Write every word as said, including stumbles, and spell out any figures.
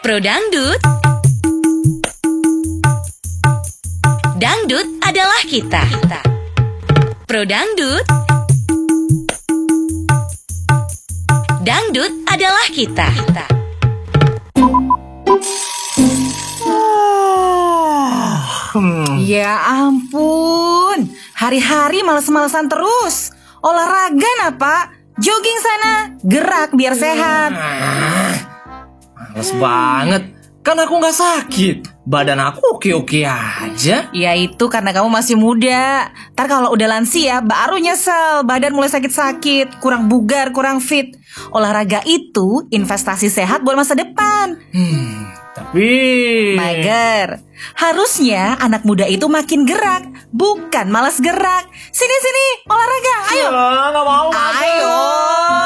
Pro Dangdut. Dangdut adalah kita. Pro Dangdut. Dangdut adalah kita. Ya ampun, hari-hari males-malesan terus. Olahraga nah pak, jogging sana, gerak biar sehat. Males banget, kan aku gak sakit. Badan aku oke-oke aja. Ya itu karena kamu masih muda. Ntar kalau udah lansia baru nyesel, badan mulai sakit-sakit, kurang bugar, kurang fit. Olahraga itu investasi sehat buat masa depan. Hmm, tapi... Mager. Harusnya anak muda itu makin gerak, bukan malas gerak. Sini-sini, olahraga, ayo. Ya, gak mau. Ayo.